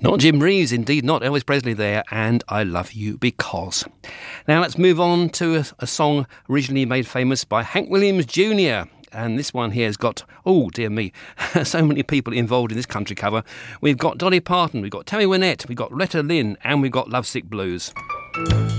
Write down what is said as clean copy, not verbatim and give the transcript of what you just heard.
Not Jim Reeves, indeed not. Elvis Presley there, and I Love You Because. Now let's move on to a song originally made famous by Hank Williams Jr., and this one here has got, oh dear me, so many people involved in this country cover. We've got Dolly Parton, we've got Tammy Wynette, we've got Loretta Lynn, and we've got Lovesick Blues.